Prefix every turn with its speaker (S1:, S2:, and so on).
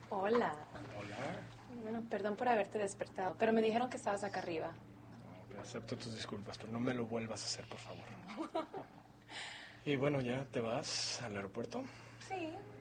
S1: Hola.
S2: Hola.
S1: Bueno, perdón por haberte despertado, pero me dijeron que estabas acá arriba.
S2: Acepto tus disculpas, pero no me lo vuelvas a hacer, por favor. Y bueno, ¿ya te vas al aeropuerto?
S1: Sí.